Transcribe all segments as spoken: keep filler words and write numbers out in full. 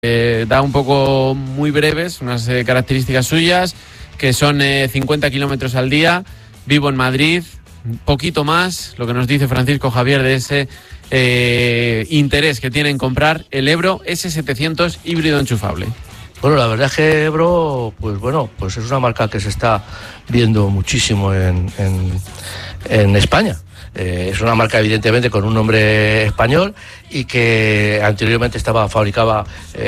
Eh, da un poco muy breves, unas eh, características suyas, que son eh, cincuenta kilómetros al día, vivo en Madrid, un poquito más, lo que nos dice Francisco Javier de ese eh, interés que tiene en comprar el Ebro ese setecientos híbrido enchufable. Bueno, la verdad es que Ebro, pues bueno, pues es una marca que se está viendo muchísimo en, en, en España. Eh, es una marca evidentemente con un nombre español y que anteriormente estaba fabricaba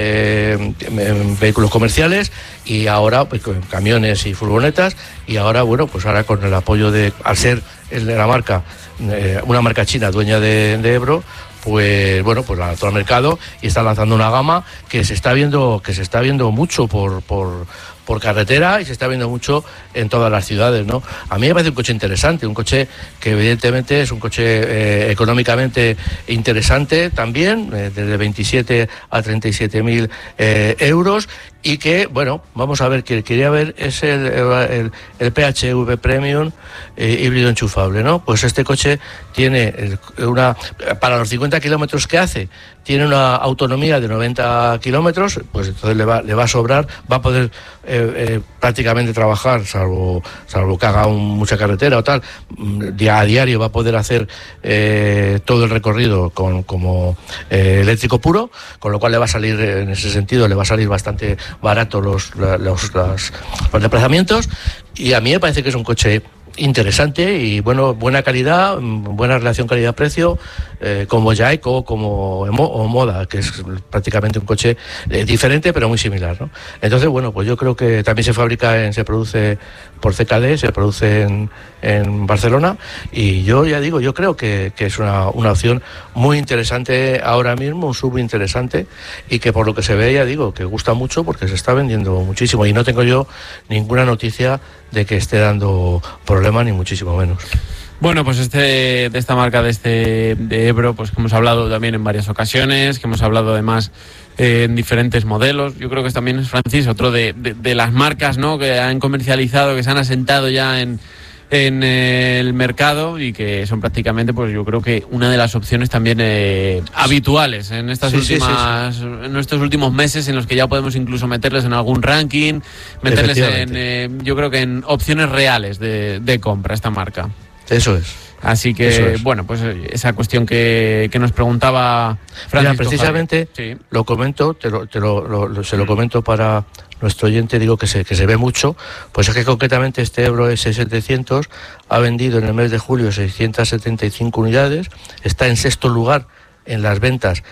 eh, en vehículos comerciales y ahora pues, con camiones y furgonetas, y ahora bueno pues ahora con el apoyo de, al ser la marca eh, una marca china dueña de, de Ebro, pues bueno, pues lanzó al mercado y está lanzando una gama que se está viendo, que se está viendo mucho por, por, por carretera y se está viendo mucho en todas las ciudades, ¿no? A mí me parece un coche interesante, un coche que evidentemente es un coche eh, económicamente interesante también, eh, desde veintisiete a treinta y siete mil eh, euros, y que, bueno, vamos a ver, que quería ver es el, el, el P H V Premium eh, híbrido enchufable, ¿no? Pues este coche tiene una, para los cincuenta kilómetros que hace, tiene una autonomía de noventa kilómetros, pues entonces le va, le va a sobrar, va a poder eh, eh, prácticamente trabajar, salvo, salvo que haga un, mucha carretera o tal, día a diario va a poder hacer eh, todo el recorrido con, como eh, eléctrico puro, con lo cual le va a salir, en ese sentido, le va a salir bastante barato los, los, los, los desplazamientos, y a mí me parece que es un coche interesante y bueno, buena calidad, buena relación calidad-precio, eh, como Jayco, como o Moda, que es prácticamente un coche eh, diferente pero muy similar, ¿no? Entonces, bueno, pues yo creo que también se fabrica, en, se produce por C K D, se produce en, en Barcelona, y yo ya digo, yo creo que, que es una, una opción muy interesante ahora mismo, un sub interesante, y que por lo que se ve, ya digo, que gusta mucho porque se está vendiendo muchísimo, y no tengo yo ninguna noticia de que esté dando problemas, ni muchísimo menos. Bueno, pues este de esta marca de este de Ebro, pues que hemos hablado también en varias ocasiones, que hemos hablado además eh, en diferentes modelos. Yo creo que también es, Francis, otro de, de, de las marcas, ¿no?, que han comercializado, que se han asentado ya en en el mercado y que son prácticamente, pues yo creo que una de las opciones también eh, habituales en estas sí, últimas, sí, sí, sí. en estos últimos meses, en los que ya podemos incluso meterles en algún ranking, meterles en, eh, yo creo que en opciones reales de, de compra esta marca. Eso es. Así que, es. bueno, pues esa cuestión que, que nos preguntaba Francisco. Mira, precisamente sí. lo comento, te lo, te lo, lo, lo, se lo comento para nuestro oyente, digo que se, que se ve mucho, pues es que concretamente este Ebro ese setecientos ha vendido en el mes de julio seiscientas setenta y cinco unidades, está en sexto lugar en las ventas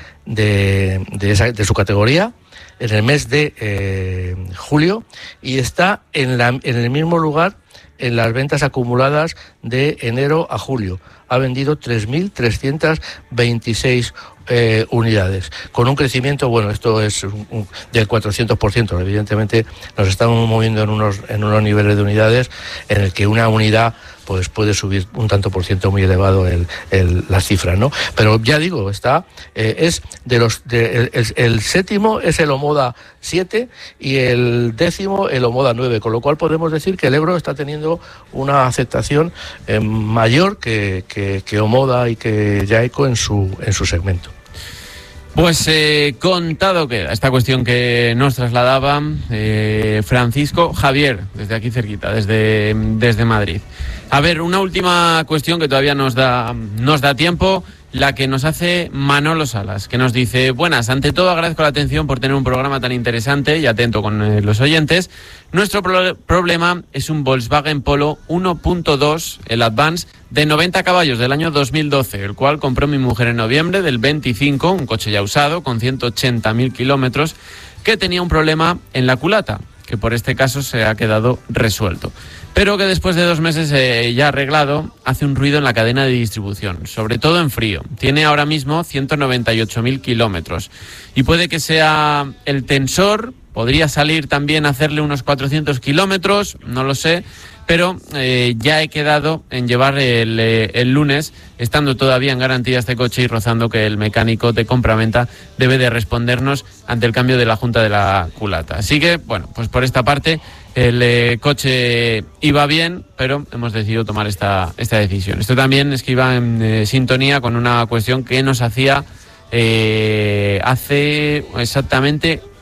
de, de, esa, de su categoría en el mes de eh, julio, y está en, la, en el mismo lugar en las ventas acumuladas de enero a julio. Ha vendido tres mil trescientas veintiséis eh, unidades, con un crecimiento, bueno, esto es un, un, del cuatrocientos por ciento. Evidentemente nos estamos moviendo en unos, en unos niveles de unidades en el que una unidad pues puede subir un tanto por ciento muy elevado el, el, las cifras, ¿no? Pero ya digo, está eh, es de los de, el, el, el séptimo es el Omoda siete y el décimo el Omoda nueve, con lo cual podemos decir que el Ebro está teniendo una aceptación eh, mayor que, que, que Omoda y que Jayco en su en su segmento. Pues eh, contado queda esta cuestión que nos trasladaba eh, Francisco Javier, desde aquí cerquita, desde, desde Madrid. A ver, una última cuestión que todavía nos da, nos da tiempo, la que nos hace Manolo Salas, que nos dice: buenas, ante todo agradezco la atención por tener un programa tan interesante y atento con eh, los oyentes. Nuestro pro- problema es un Volkswagen Polo uno punto dos, el Advance, de noventa caballos del año dos mil doce, el cual compró mi mujer en noviembre del veinticinco, un coche ya usado con ciento ochenta mil kilómetros, que tenía un problema en la culata, que por este caso se ha quedado resuelto, pero que después de dos meses eh, ya arreglado, hace un ruido en la cadena de distribución, sobre todo en frío. Tiene ahora mismo ciento noventa y ocho mil kilómetros y puede que sea el tensor, podría salir también a hacerle unos cuatrocientos kilómetros, no lo sé, pero eh, ya he quedado en llevar el, eh, el lunes, estando todavía en garantía este coche y rozando que el mecánico de compraventa debe de respondernos ante el cambio de la junta de la culata. Así que, bueno, pues por esta parte el eh, coche iba bien, pero hemos decidido tomar esta, esta decisión. Esto también es que iba en eh, sintonía con una cuestión que nos hacía eh, hace exactamente